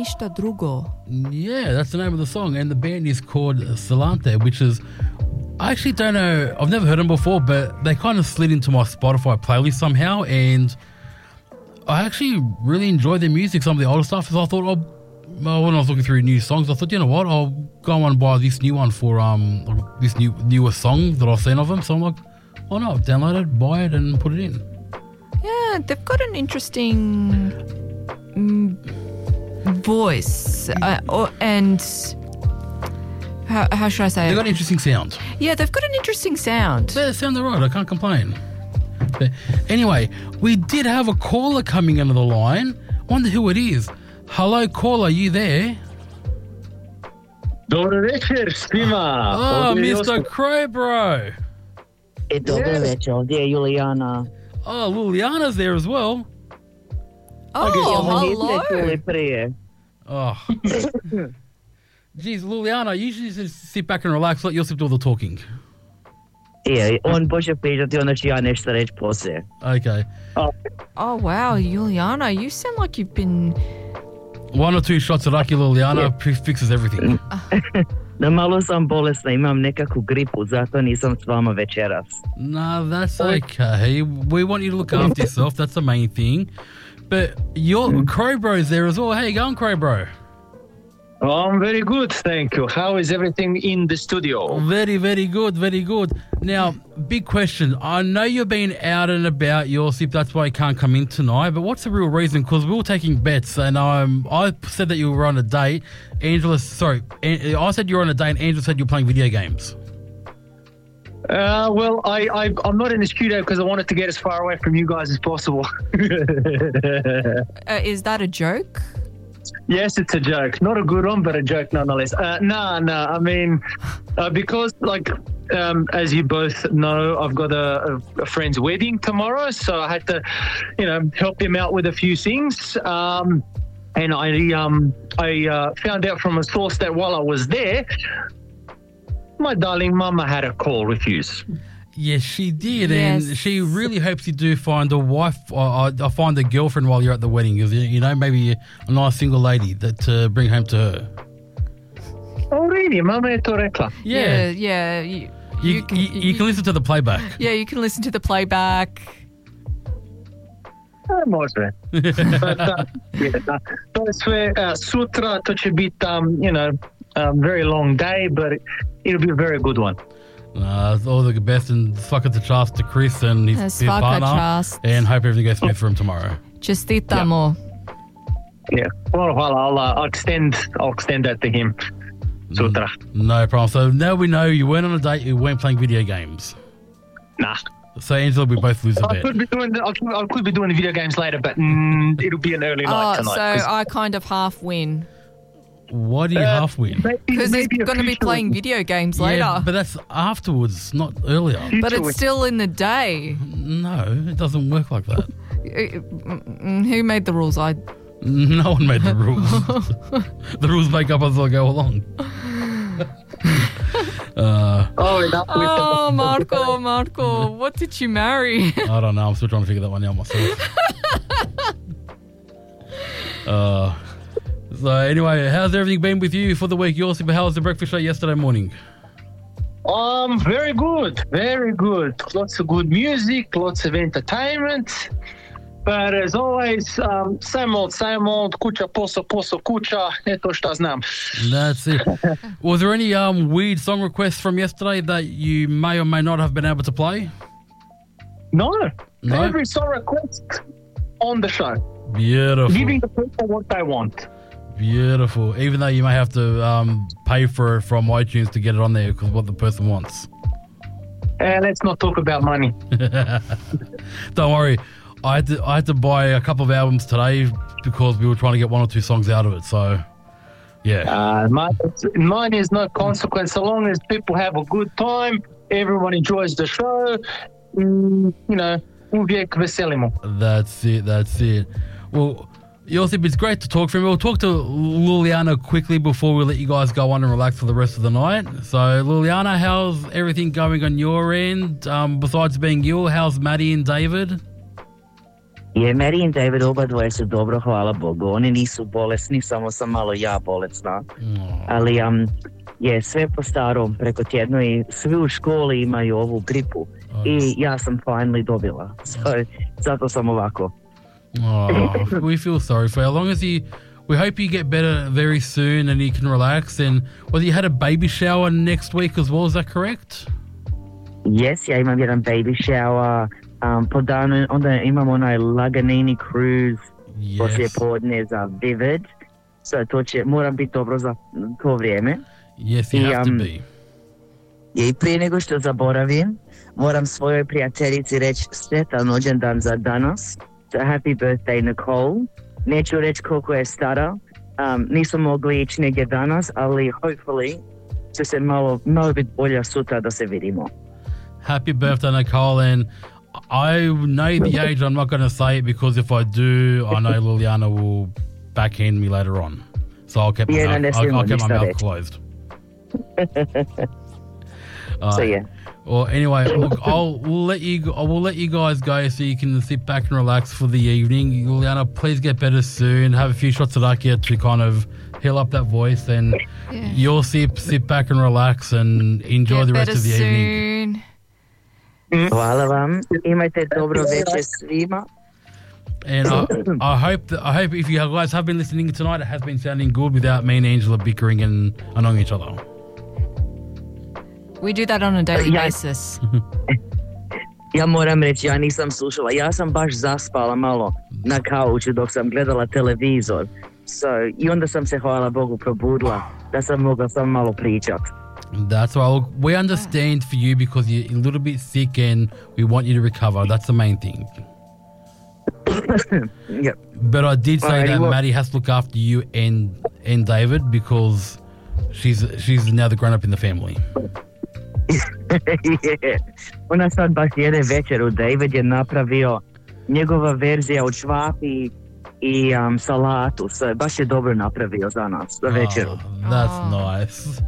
ništa drugo. Yeah, that's the name of the song. And the band is called Salante, which is... I actually don't know. I've never heard them before, but they kind of slid into my Spotify playlist somehow. And I actually really enjoy their music, some of the older stuff. So I thought, when I was looking through new songs, I thought, you know what? I'll go and buy this new one for this newer song that I've seen of them. So I'm like, why not? Download it, buy it, and put it in. Yeah, they've got an interesting voice. And how should I say it? They've got an interesting sound. Yeah, they've got an interesting sound. They sound right. I can't complain. But anyway, we did have a caller coming into the line. Wonder who it is. Hello, caller. You there? Dobro večer svima. Oh, Mr. Crow, bro. Dobro večer, ovdje je Julijana. Oh, Liliana's there as well. Oh, hello. Oh. Geez, Liliana, you should just sit back and relax, let Josip do all the talking. Yeah, on može pričati, onda ću ja nešto reći poslije. Okay. Oh, wow, Juliana, you sound like you've been... One or two shots of Lucky Liliana fixes everything. Da malo sam bolesna, imam nekakvu gripu, zato nisam s vama večeras. No, that's okay. We want you to look after yourself. That's the main thing. But your Crow Bro's there as well. How you going, Crow Bro? I'm very good, thank you. How is everything in the studio? Very, very good, very good. Now, big question. I know you've been out and about, Josip, that's why you can't come in tonight, but what's the real reason? Because we were taking bets, and I said that you were on a date. I said you were on a date, and Angela said you were playing video games. Well, I'm not in the studio because I wanted to get as far away from you guys as possible. Is that a joke? Yes, it's a joke. Not a good one, but a joke nonetheless. No. I mean, because, as you both know, I've got a friend's wedding tomorrow, so I had to, help him out with a few things. And I found out from a source that while I was there, my darling mama had a call refuse. Yes, she did, Yes. and she really hopes you do find a wife or find a girlfriend while you're at the wedding. Maybe a nice single lady that bring home to her. Oh, really? Mama je to rekla? Yeah. Yeah. You can listen to the playback. Yeah, you can listen to the playback. Može. To je sve sutra, to će biti, very long day, but it'll be a very good one. All the best and svaka čast to Chris and his Svaka partner. čast. And hope everything goes smooth for him tomorrow. Čestitamo. Yeah. Well, I'll extend that to him sutra. No problem. So now we know you weren't on a date, you weren't playing video games. Nah. So Angela, we both lose a I bet. could be doing the video games later, but it'll be an early night tonight. So I kind of half win. Why do you half win? Because he's going to be playing video games later. Yeah, but that's afterwards, not earlier. But it's still in the day. No, it doesn't work like that. Who made the rules? No one made the rules. The rules make up as I go along. Marco, what did you marry? I don't know. I'm still trying to figure that one out myself. So anyway, how's everything been with you for the week? How was the breakfast show yesterday morning? Very good, very good. Lots of good music, lots of entertainment. But as always, same old, kuća, posao, kuća, eto šta znam. That's it. Was there any weird song requests from yesterday that you may or may not have been able to play? No. No? Every song request on the show. Beautiful. Giving the people what they want. Beautiful. Even though you may have to pay for it from iTunes to get it on there because what the person wants. And let's not talk about money. Don't worry. I had to buy a couple of albums today because we were trying to get one or two songs out of it. So, yeah. Mine is no consequence. So long as people have a good time, everyone enjoys the show, uvijek veselimo. That's it. Well, Josip, it's great to talk from you. We'll talk to Liliana quickly before we let you guys go on and relax for the rest of the night. So, Liliana, how's everything going on your end? Besides being you, how's Maddie and David? Je, Mary i David oba dvoje su dobro, hvala Bogu. Oni nisu bolesni, samo sam malo ja bolesna. Ali je sve po starom preko tjedno i svi u školi imaju ovu gripu. I ja sam finally dobila. Zato sam ovako. We feel sorry for you. As long as we hope you get better very soon and you can relax. And you had a baby shower next week as well, is that correct? Yes, ja imam jedan baby shower. Po danu onda imam onaj Laganini cruise poslije podne za Vivid. So moram biti dobro za to vrijeme. Yes, you have to be. I prije nego što zaboravim, moram svojoj prijateljici reći sretan rođendan za danas. So happy birthday, Nicole. Neću reći koliko je stara. Nisam mogli ići negdje danas, ali hopefully će se malo biti bolja sutra da se vidimo. Happy birthday, Nicole, and I know the age. I'm not going to say it because if I do, I know Liliana will backhand me later on. So I'll keep my mouth closed. So yeah. Well, anyway, look, we'll let you guys go so you can sit back and relax for the evening. Liliana, please get better soon. Have a few shots of Dakia to kind of heal up that voice, and you'll sit back and relax and enjoy the rest of the evening. Hvala vam. Imajte dobro večer svima. And I hope if you guys have been listening tonight, it has been sounding good without me and Angela bickering and annoying each other. We do that on a daily basis. Ja moram reći, ja nisam slušala. Ja sam baš zaspala malo na kauču dok sam gledala televizor. I onda sam se, hvala Bogu, probudila da sam mogla sam malo pričat. That's why we understand for you because you're a little bit sick and we want you to recover. That's the main thing. Yep. But I did say that Maddie has to look after you and David because she's now the grown up in the family. Yeah. Ona sad baš jede večeru. David je napravio njegova verzija od švapi i salatu. Baš je dobro napravio za nas, za večeru. That's nice.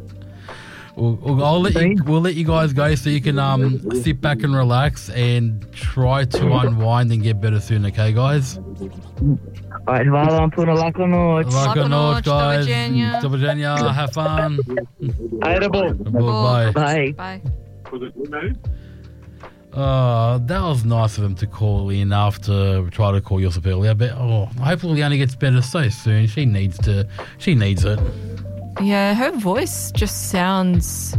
We'll let you guys go so you can sit back and relax and try to unwind and get better soon, okay, guys? Alright, hvala vam puno, lako noć. Lako noć, guys. Doviđenja, have fun. Bye. Bye. That was nice of him to call in after try to call Josip earlier, but hopefully Liana gets better so soon. She needs it. Yeah, her voice just sounds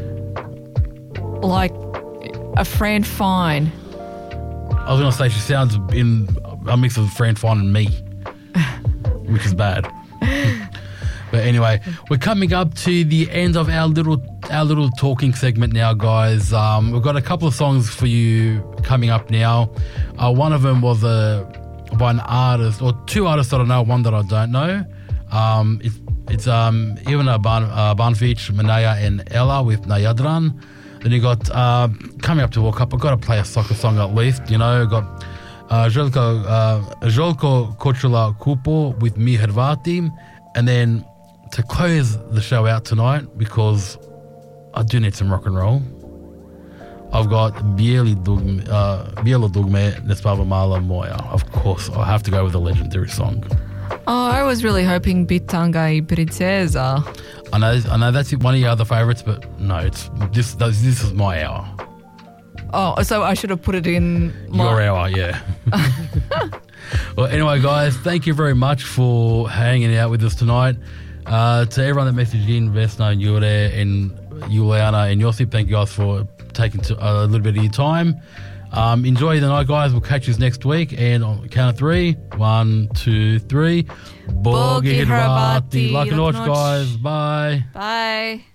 like a Fran Fine. I was going to say she sounds in a mix of Fran Fine and me, which is bad. But anyway, we're coming up to the end of our little talking segment now, guys. We've got a couple of songs for you coming up now. One of them was by an artist, or two artists that I know, one that I don't know. It's Ivana Banfic, Manaya and Ella with Nayadran. Then you got coming up to World Cup. I've got to play a soccer song at least. You know, got Željko Kočula Kupo with Mi Hrvati, and then to close the show out tonight, because I do need some rock and roll, I've got Bijelo dugme ne spava mala moja. Of course, I have to go with a legendary song. Oh, I was really hoping Bitanga I Princesa. I know that's one of your other favourites, but no, this is my hour. Oh, so I should have put it in your hour, yeah. Well, anyway, guys, thank you very much for hanging out with us tonight. To everyone that messaged in, Vesna and Jure and Juliana and Josip, thank you guys for taking a little bit of your time. Enjoy the night, guys. We'll catch you next week. And on the count of 3, 1, 2, 3. Bogi Hrvati. Lako noć, guys. Bye. Bye.